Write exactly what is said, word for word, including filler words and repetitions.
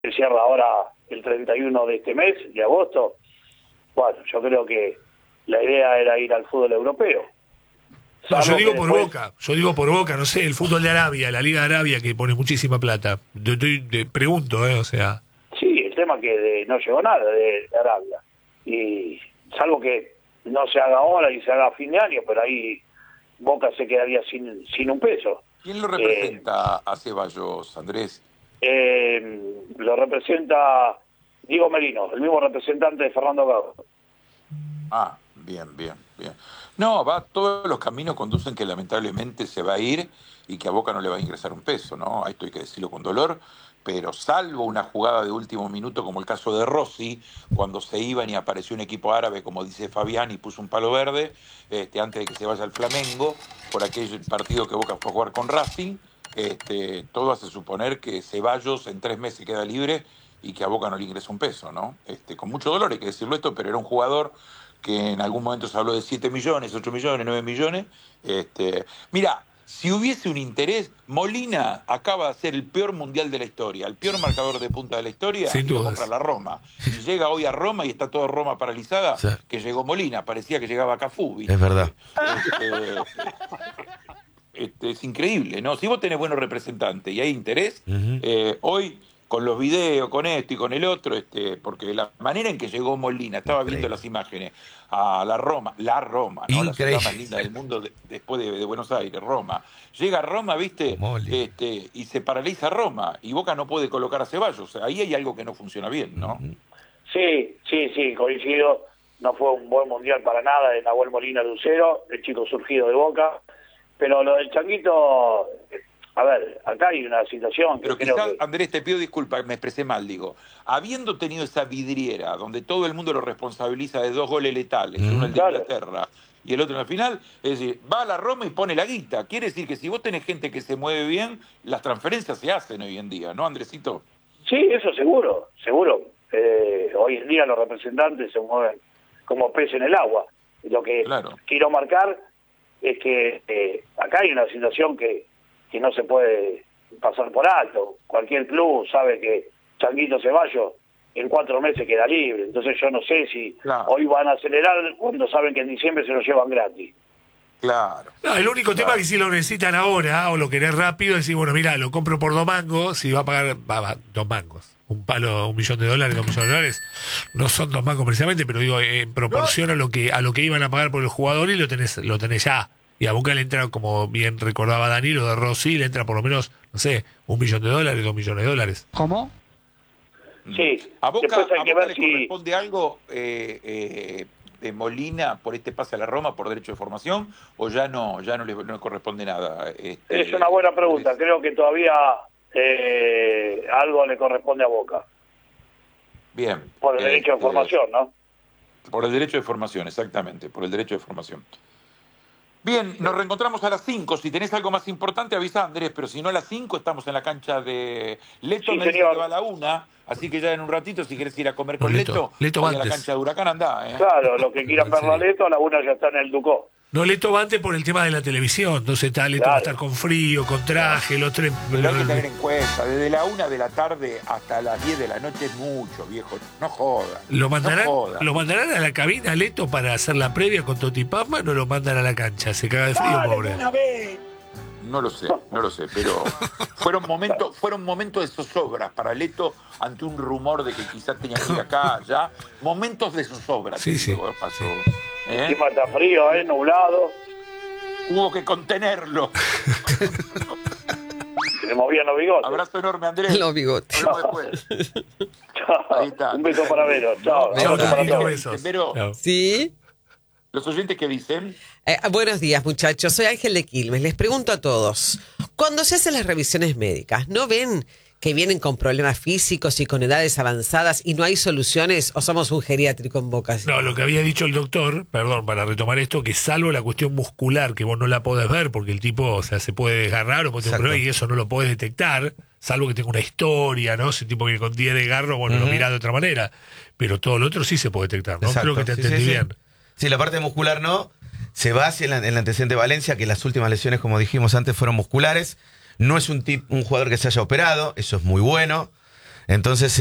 se cierra ahora el treinta y uno de este mes, de agosto. Bueno, yo creo que la idea era ir al fútbol europeo. No, yo digo por después... Boca, yo digo por Boca, no sé, el fútbol de Arabia, la Liga de Arabia que pone muchísima plata. Yo estoy, te pregunto, eh, o sea... Sí, el tema que de, no llegó nada de, de Arabia. Y salvo que no se haga ahora y se haga a fin de año, pero ahí Boca se quedaría sin, sin un peso. ¿Quién lo representa eh, a Ceballos, Andrés? Eh, lo representa Diego Merino, el mismo representante de Fernando Gago. Ah, bien, bien, bien. No, va, todos los caminos conducen que lamentablemente se va a ir y que a Boca no le va a ingresar un peso, ¿no? Esto hay que decirlo con dolor, pero salvo una jugada de último minuto como el caso de Rossi, cuando se iban y apareció un equipo árabe, como dice Fabián, y puso un palo verde, este, antes de que se vaya al Flamengo, por aquel partido que Boca fue a jugar con Racing, este, todo hace suponer que Ceballos en tres meses queda libre y que a Boca no le ingresa un peso, ¿no? Este, con mucho dolor hay que decirlo esto, pero era un jugador que en algún momento se habló de siete millones, ocho millones, nueve millones. Este, mira, si hubiese un interés, Molina acaba de hacer el peor mundial de la historia, el peor marcador de punta de la historia, Sin y lo dudas. compra la Roma. Y llega hoy a Roma y está toda Roma paralizada, Sí. que llegó Molina, parecía que llegaba Cafú, ¿viste? Es verdad. Este, este, es increíble, ¿no? Si vos tenés buenos representantes y hay interés, Ujú. eh, hoy con los videos, con esto y con el otro, este, porque la manera en que llegó Molina, estaba viendo Increíble. las imágenes, a la Roma, la Roma, ¿no? La ciudad Increíble. más linda del mundo de- después de, de Buenos Aires, Roma. Llega a Roma, ¿viste? Moli. Este, y se paraliza Roma, y Boca no puede colocar a Ceballos. Ahí hay algo que no funciona bien, ¿no? Ujú. Sí, sí, sí, coincido. No fue un buen mundial para nada de Nahuel Molina Lucero, el chico surgido de Boca. Pero lo del Changuito, a ver, acá hay una situación que Pero creo quizás, que... Andrés, te pido disculpas, me expresé mal, digo. Habiendo tenido esa vidriera donde todo el mundo lo responsabiliza de dos goles letales, Mm. uno el de Claro. Inglaterra y el otro en la final, es decir, va a la Roma y pone la guita. Quiere decir que si vos tenés gente que se mueve bien, las transferencias se hacen hoy en día, ¿no, Andresito? Sí, eso seguro, seguro. Eh, hoy en día los representantes se mueven como pez en el agua. Lo que Claro. quiero marcar es que eh, acá hay una situación que, que no se puede pasar por alto. Cualquier club sabe que Changuito Ceballos en cuatro meses queda libre. Entonces yo no sé si Claro. hoy van a acelerar cuando saben que en diciembre se lo llevan gratis. Claro. No, el único Claro. tema es que si lo necesitan ahora o lo querés rápido, decir, bueno, mira, lo compro por dos mangos, si va a pagar va, va, dos mangos. Un palo, un millón de dólares, dos millones de dólares, no son dos mangos precisamente, pero digo, en proporción a lo que a lo que iban a pagar por el jugador y lo tenés, lo tenés ya. Y a Boca le entra, como bien recordaba Danilo de Rossi, le entra por lo menos, no sé, un millón de dólares, dos millones de dólares. ¿Cómo? Sí, ¿A Boca, después hay a que Boca ver le si... corresponde algo eh, eh, de Molina por este pase a la Roma por derecho de formación o ya no, ya no le, no le corresponde nada? Este, Es una buena pregunta. Andrés? Creo que todavía eh, algo le corresponde a Boca. Bien. Por el derecho de Este, formación, ¿no? Por el derecho de formación, exactamente, por el derecho de formación. Bien, nos reencontramos a las cinco. Si tenés algo más importante, avisa, Andrés, pero si no a las cinco estamos en la cancha de Leto. Sí, Me dice señor. que va a la una, así que ya en un ratito, si querés ir a comer con Leto. Leto, Leto ahí a la antes. cancha de Huracán andá, ¿eh? Claro, los que quieran ver la Leto, a la una ya está en el Ducó. No le tobante por el tema de la televisión, entonces está Leto va a Claro. estar con frío, con traje, los tres... Pero hay que tener en cuenta, desde la una de la tarde hasta las diez de la noche es mucho, viejo. No jodan. ¿Lo mandarán, No jodan. ¿Lo mandarán a la cabina Leto para hacer la previa con Toti Pazman o no lo mandan a la cancha? Se caga de frío, Dale, pobre. una vez. No lo sé, no lo sé, pero fueron momentos, fueron momentos de zozobras para Leto ante un rumor de que quizás tenía que ir acá, allá. Momentos de zozobras. Sí, sí. Pasó. ¿Eh? Encima está frío, ¿eh? Nublado. Hubo que contenerlo. Se le movían los bigotes. Abrazo enorme, Andrés. Los bigotes. Hablamos después. Chao. Ahí está. Un beso para Vero. Chao. Chao, Un beso para Danilo, todos. besos. Pero, Chao. ¿Sí? los oyentes que dicen, Eh, buenos días, muchachos. Soy Ángel de Quilmes. Les pregunto a todos, cuando se hacen las revisiones médicas, ¿no ven que vienen con problemas físicos y con edades avanzadas y no hay soluciones o somos un geriátrico en Boca? No, lo que había dicho el doctor, perdón, para retomar esto, que salvo la cuestión muscular, que vos no la podés ver porque el tipo, o sea, se puede desgarrar o puede tener un Exacto. problema y eso no lo podés detectar, salvo que tenga una historia, ¿no? Si el tipo que con diez de garro, bueno, lo Ujú. mirá de otra manera. Pero todo lo otro sí se puede detectar, ¿no? Exacto. Creo que te Sí, entendí sí, sí. bien. Sí, la parte muscular no. Se basa en, la, en el antecedente de Valencia, que las últimas lesiones, como dijimos antes, fueron musculares. No es un, tip, un jugador que se haya operado, eso es muy bueno. Entonces